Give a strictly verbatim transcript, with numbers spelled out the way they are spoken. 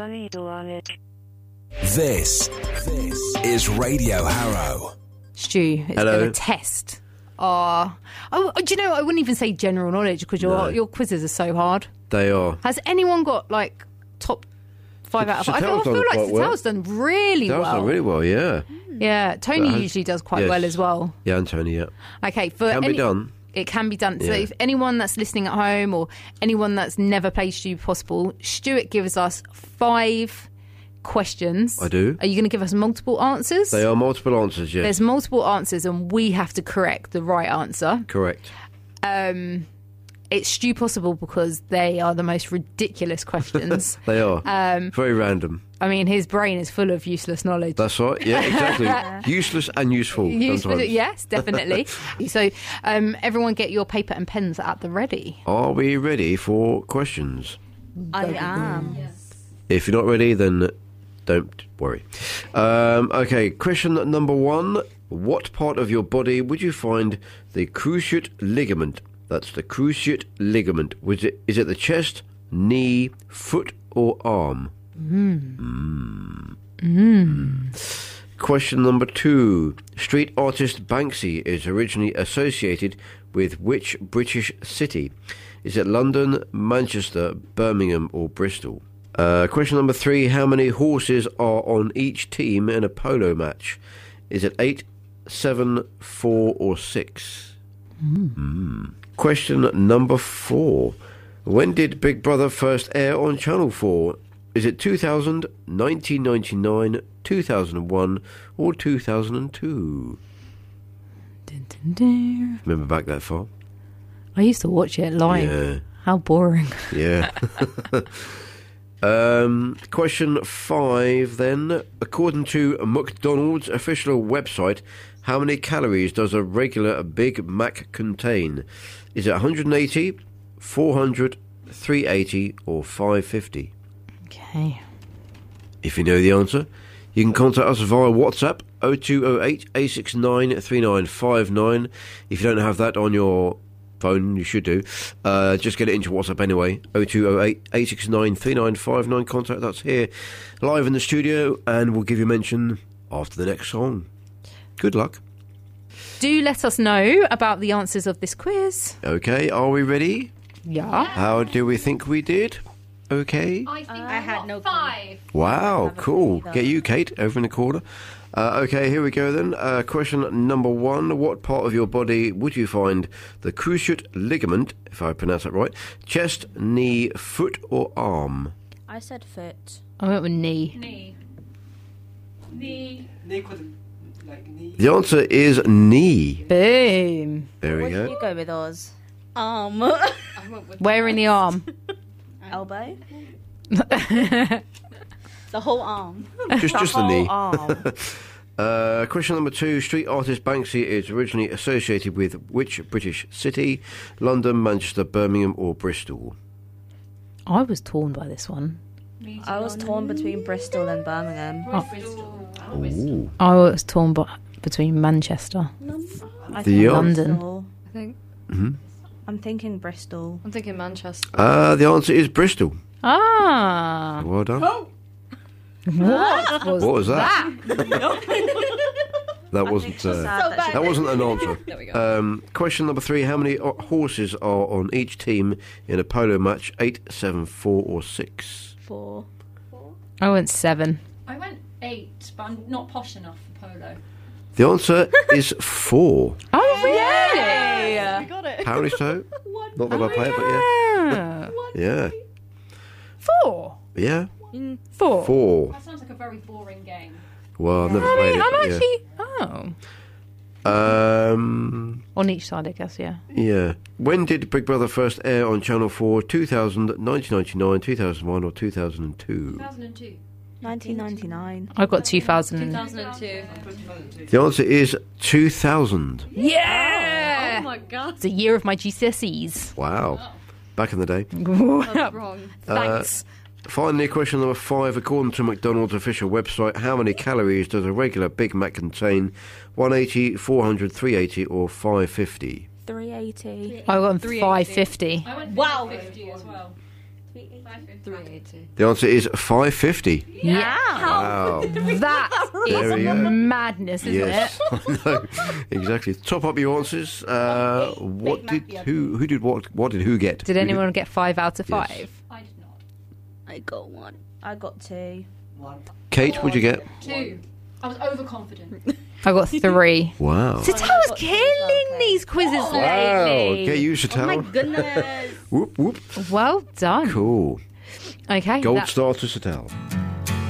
burrito on it. This, this is Radio Harrow. Stu, it's Hello. been a test. Oh, oh, do you know, I wouldn't even say general knowledge because your No. your quizzes are so hard. They are. Has anyone got, like, top five out of five? I feel, I Sattel's feel done like quite well. Sattel's done really That was well. done really well, yeah. Yeah, Tony That has- usually does quite yes. well as well. Yeah, and Tony, yeah. Okay, for Can be any- done. It can be done. So Yeah. if anyone that's listening at home or anyone that's never played Stu Possible, Stuart gives us five questions. I do. Are you going to give us multiple answers? They are multiple answers, yes. There's multiple answers and we have to correct the right answer. Correct. Um, it's Stu Possible because they are the most ridiculous questions. They are. Um, Very random. I mean, his brain is full of useless knowledge. That's right. Yeah, exactly. Useless and useful Useful- sometimes. yes, definitely. So, um, everyone get your paper and pens at the ready. Are we ready for questions? I am. If you're not ready, then don't worry. Um, okay, question number one. What part of your body would you find the cruciate ligament? That's the cruciate ligament. Was it, is it the chest, knee, foot, or arm? Mm. Mm. Question number two. Street artist Banksy is originally associated with which British city? Is it London, Manchester, Birmingham, or Bristol? Uh, question number three. How many horses are on each team in a polo match? Is it eight, seven, four, or six? Mm. Mm. Question number four. When did Big Brother first air on Channel four? Is it two thousand, nineteen ninety-nine, two thousand one, or two thousand two? Dun, dun, dun. Remember back that far? I used to watch it live. Yeah. How boring. Yeah. um, question five then. According to McDonald's official website, how many calories does a regular Big Mac contain? Is it one hundred eighty, four hundred, three hundred eighty, or five hundred fifty? Okay. If you know the answer, you can contact us via WhatsApp oh two oh eight, eight six nine, three nine five nine. If you don't have that on your phone, you should do. Uh, just get it into WhatsApp anyway. oh two oh eight, eight six nine, three nine five nine. Contact us here live in the studio and we'll give you a mention after the next song. Good luck. Do let us know about the answers of this quiz. Okay, are we ready? Yeah. How do we think we did? Okay. I think I I had got no five. Wow, have a cool. clue either. Get you, Kate, over in the corner. Uh, okay, here we go then. Uh, question number one. What part of your body would you find the cruciate ligament, if I pronounce that right? Chest, knee, foot, or arm? I said foot. I went with knee. Knee. Knee. Knee with like knee. The answer is knee. Boom. There we What did go. you go with, Oz? Arm. I went with Where in the arm? Elbow. The whole arm. Just, just the knee. Arm. Uh, question number two. Street artist Banksy is originally associated with which British city? London, Manchester, Birmingham, or Bristol? I was torn by this one. Me I was torn between Bristol and Birmingham. Bristol. Ooh. I was torn b- between Manchester. I The think arm. London. Bristol. I think. I'm thinking Bristol. I'm thinking Manchester. Uh, the answer is Bristol. Ah. Well done. What was, What was that? That wasn't. so Uh, sad that she- that wasn't an answer. There we go. Um, question number three. How many o- horses are on each team in a polo match? Eight, seven, four, or six? Four. I went seven. I went eight, but I'm not posh enough for polo. The answer is four. Oh, really? We got it. Apparently so. Not that I play it, but yeah. Ah. Yeah. Four. Yeah. Four. Four. That sounds like a very boring game. Well, I've never I played mean, it. I'm but actually... Oh. yeah. Um, On each side, I guess, yeah. yeah. When did Big Brother first air on Channel four? two thousand, nineteen ninety-nine, two thousand one, or two thousand two? two thousand two. nineteen ninety-nine. I got two thousand. two thousand two. The answer is two thousand. Yeah! Oh my god. It's a year of my G C S Es. Wow. Back in the day. That's wrong. Thanks. Finally, question number five. According to McDonald's official website, how many calories does a regular Big Mac contain? one eighty, four hundred, three eighty, or five fifty? three eighty. I got three eighty. five fifty. I went Wow. fifty as well. three eighty. The answer is five fifty. Yeah. Wow. That There we is go. madness, isn't Yes, I know. Exactly. Top up your answers. Uh, what did who who did what what did who get? it? Did Who anyone get five out of Yes. five? I did not. I got one. I got two. One. Kate, what'd you get? Two. I was overconfident. I got three. Wow. Satel's got two as killing well, okay. these quizzes Wow. lately. Get used to Oh my tell. goodness. Whoop whoop. Well done. Cool. Okay. Gold that- star to Satel.